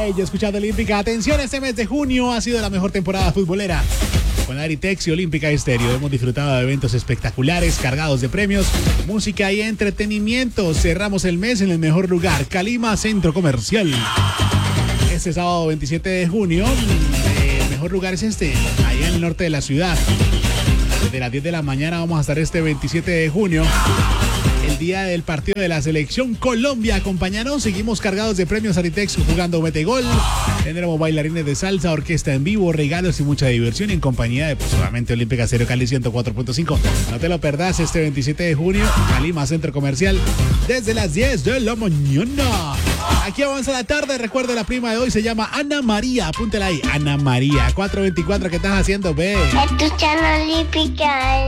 yo escuchando Olímpica. Atención, este mes de junio ha sido la mejor temporada futbolera. Con Aritex y Olímpica Estéreo hemos disfrutado de eventos espectaculares cargados de premios, música y entretenimiento. Cerramos el mes en el mejor lugar, Calima Centro Comercial. Este sábado 27 de junio, el mejor lugar es allá en el norte de la ciudad. Desde las 10 de la mañana vamos a estar este 27 de junio, el día del partido de la Selección Colombia. Acompáñanos, seguimos cargados de premios Aritex jugando Metegol. Tendremos bailarines de salsa, orquesta en vivo, regalos y mucha diversión en compañía de, solamente Olímpica Estéreo Cali 104.5. No te lo perdás este 27 de junio, Calima Centro Comercial, desde las 10 de la mañana. Aquí avanza la tarde. Recuerda, la prima de hoy se llama Ana María. Apúntela ahí, Ana María. 424, ¿qué estás haciendo, ve? Escuchando Olímpica.